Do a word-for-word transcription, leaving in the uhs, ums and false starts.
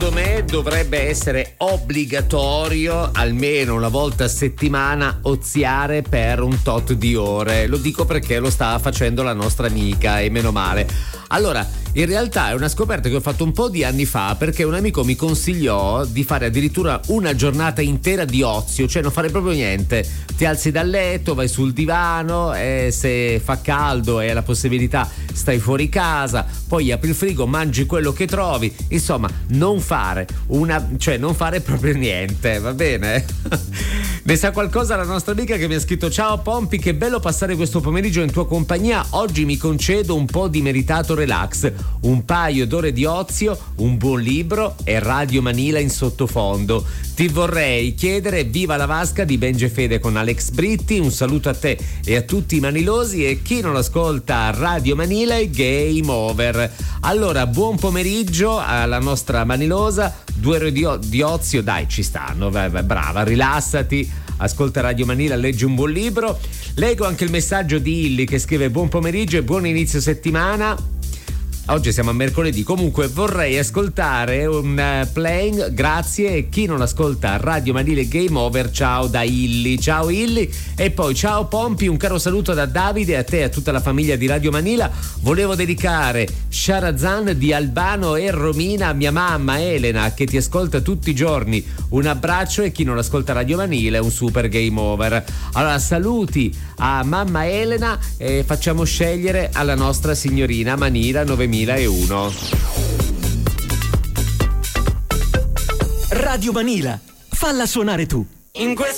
secondo me dovrebbe essere obbligatorio almeno una volta a settimana oziare per un tot di ore. Lo dico perché lo sta facendo la nostra amica e meno male. Allora, in realtà è una scoperta che ho fatto un po' di anni fa, perché un amico mi consigliò di fare addirittura una giornata intera di ozio, cioè non fare proprio niente. Ti alzi dal letto, vai sul divano e se fa caldo e hai la possibilità stai fuori casa, poi apri il frigo, mangi quello che trovi, insomma non fare una, cioè non fare proprio niente, va bene? Ne sa qualcosa la nostra amica che mi ha scritto: ciao Pompi, che bello passare questo pomeriggio in tua compagnia, oggi mi concedo un po' di meritato relax, un paio d'ore di ozio, un buon libro e Radio Manila in sottofondo. Ti vorrei chiedere Viva la Vasca di Benje Fede con Alex Britti, un saluto a te e a tutti i manilosi, e chi non ascolta Radio Manila è game over. Allora, buon pomeriggio alla nostra manilosa, due ore di, o- di ozio, dai, ci stanno, vai, vai, brava, rilassati, ascolta Radio Manila, leggi un buon libro. Leggo anche il messaggio di Illy che scrive: buon pomeriggio e buon inizio settimana. Oggi siamo a mercoledì, comunque vorrei ascoltare un uh, playing, grazie, e chi non ascolta Radio Manila Game Over, ciao da Illy. Ciao Illy. E poi ciao Pompi, un caro saluto da Davide, a te e a tutta la famiglia di Radio Manila. Volevo dedicare Sharazan di Albano e Romina a mia mamma Elena che ti ascolta tutti i giorni, un abbraccio, e chi non ascolta Radio Manila è un super game over. Allora saluti a mamma Elena e facciamo scegliere alla nostra signorina Manila novemilauno. Radio Manila, falla suonare tu. In questo